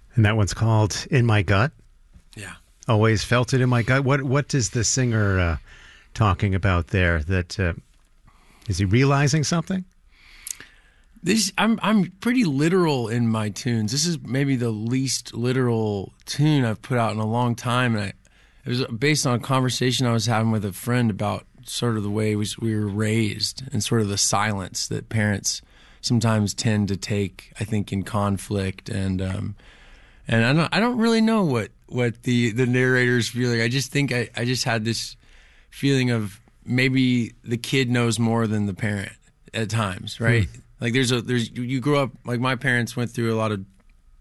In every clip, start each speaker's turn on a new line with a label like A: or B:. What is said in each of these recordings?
A: And that one's called In My Gut.
B: Yeah.
A: Always felt it in my gut. What is the singer talking about there? That is he realizing something?
B: I'm pretty literal in my tunes. This is maybe the least literal tune I've put out in a long time, and it was based on a conversation I was having with a friend about sort of the way we were raised and sort of the silence that parents sometimes tend to take, I think, in conflict. And I don't really know what the narrator's feeling. I just think I just had this feeling of maybe the kid knows more than the parent at times, right? Like you grow up, like my parents went through a lot of,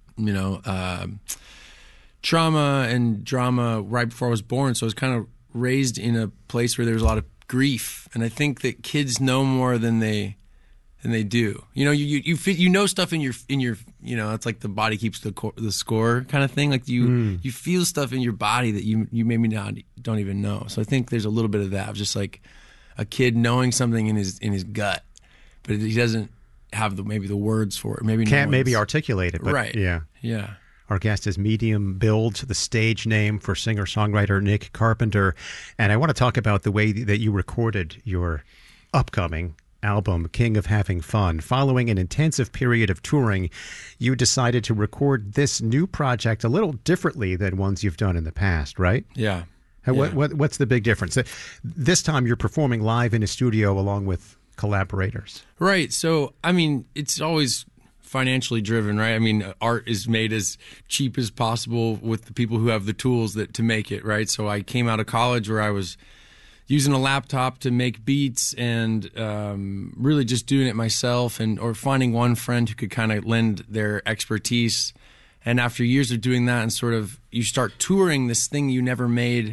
B: trauma and drama right before I was born. So I was kind of raised in a place where there's a lot of grief. And I think that kids know more than they do. You know stuff in your it's like the body keeps the score kind of thing. Like you feel stuff in your body that you maybe don't even know. So I think there's a little bit of that, of just like a kid knowing something in his gut, but he doesn't have maybe the words for it. Maybe
A: can't maybe articulate it. But
B: right. Yeah.
A: Our guest is Medium Build, the stage name for singer-songwriter Nick Carpenter. And I want to talk about the way that you recorded your upcoming album, King of Having Fun. Following an intensive period of touring, you decided to record this new project a little differently than ones you've done in the past, right?
B: Yeah.
A: What's the big difference? This time you're performing live in a studio along with collaborators.
B: Right. So, I mean, it's always financially driven, right? I mean, art is made as cheap as possible with the people who have the tools to make it, right? So I came out of college where I was using a laptop to make beats and really just doing it myself, or finding one friend who could kind of lend their expertise. And after years of doing that, and sort of you start touring this thing you never made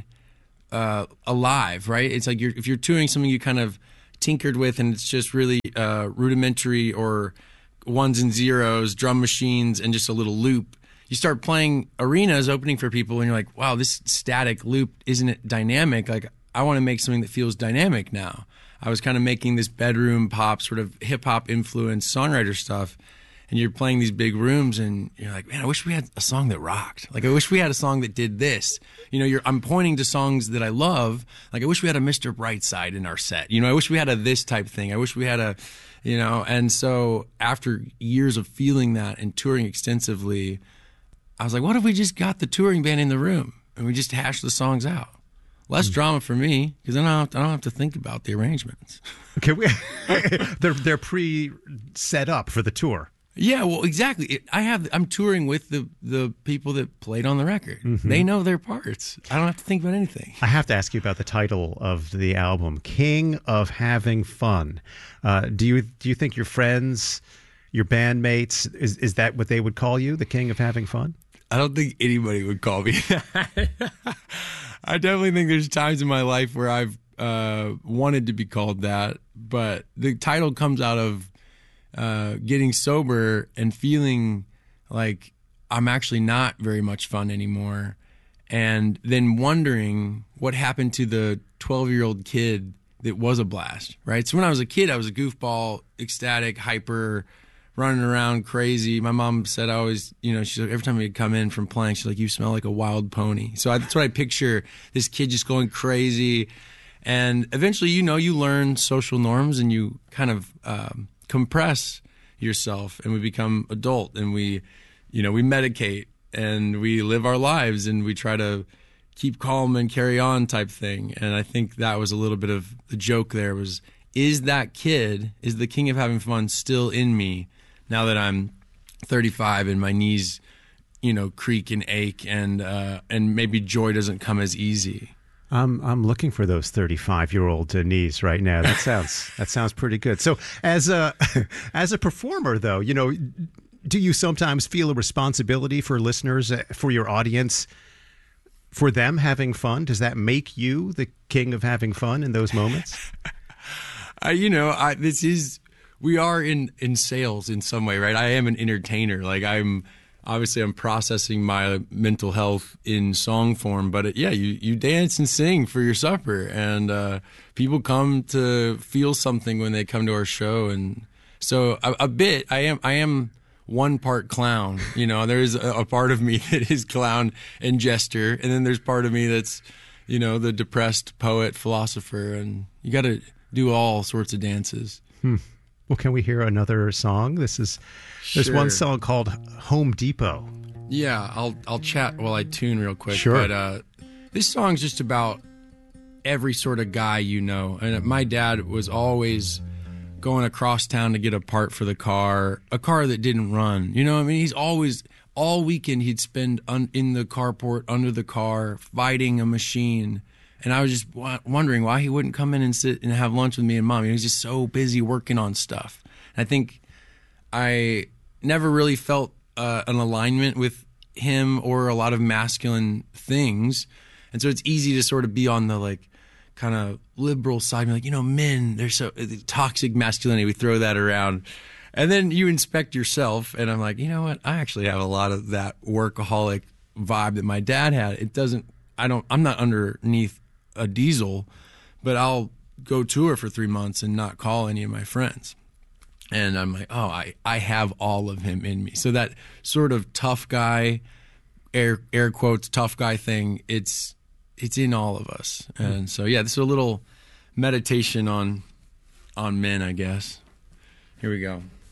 B: alive, right? It's like if you're touring something you kind of tinkered with and it's just really rudimentary or ones and zeros, drum machines, and just a little loop. You start playing arenas, opening for people, and you're like, wow, this static loop, isn't it dynamic? Like, I want to make something that feels dynamic now. I was kind of making this bedroom pop, sort of hip-hop influenced songwriter stuff, and you're playing these big rooms, and you're like, man, I wish we had a song that rocked. Like, I wish we had a song that did this. I'm pointing to songs that I love. Like, I wish we had a Mr. Brightside in our set. I wish we had a this type thing. I wish we had a, and so after years of feeling that and touring extensively, I was like, what if we just got the touring band in the room and we just hashed the songs out? Less drama for me, because I don't have to think about the arrangements.
A: Okay, they're pre-set up for the tour.
B: Yeah, well, exactly. I'm touring with the people that played on the record. Mm-hmm. They know their parts. I don't have to think about anything.
A: I have to ask you about the title of the album, King of Having Fun. Do you think your friends, your bandmates, is that what they would call you, the King of Having Fun?
B: I don't think anybody would call me that. I definitely think there's times in my life where I've wanted to be called that, but the title comes out of getting sober and feeling like I'm actually not very much fun anymore, and then wondering what happened to the 12-year-old kid that was a blast, right? So when I was a kid, I was a goofball, ecstatic, hyper, running around crazy. My mom said I always, she's like, every time we'd come in from playing, she's like, you smell like a wild pony. So that's what I picture, this kid just going crazy. And eventually, you learn social norms and you kind of compress yourself, and we become adult, and we medicate and we live our lives and we try to keep calm and carry on type thing. And I think that was a little bit of the joke there was, is the King of Having Fun still in me now that I'm 35 and my knees, creak and ache, and maybe joy doesn't come as easy.
A: I'm looking for those 35-year-old knees right now. That sounds pretty good. So as a performer, though, do you sometimes feel a responsibility for listeners, for your audience, for them having fun? Does that make you the king of having fun in those moments? We are in sales in some way, right? I am an entertainer. Like I'm processing my mental health in song form, but you dance and sing for your supper, and people come to feel something when they come to our show. And so I am
B: one part clown. You know, there's a part of me that is clown and jester, and then there's part of me that's, you know, the depressed poet, philosopher, and you got to do all sorts of dances.
A: Well, can we hear another song? There's one song called Home Depot.
B: Yeah, I'll chat while I tune real quick.
A: Sure.
B: But this song's just about every sort of guy you know. And my dad was always going across town to get a part for the car, a car that didn't run. You know what I mean? He's always, all weekend he'd spend in the carport, under the car, fighting a machine. And I was just wondering why he wouldn't come in and sit and have lunch with me and Mom. He was just so busy working on stuff. And I think I never really felt an alignment with him or a lot of masculine things. And so it's easy to sort of be on the like kind of liberal side. Like, you know, men, they're so toxic masculinity. We throw that around. And then you inspect yourself and I'm like, you know what? I actually have a lot of that workaholic vibe that my dad had. I'm not underneath a diesel, but I'll go tour for 3 months and not call any of my friends. And I'm like, oh, I have all of him in me. So that sort of tough guy, air quotes, tough guy thing, it's in all of us. And so, yeah, this is a little meditation on men, I guess. Here we go.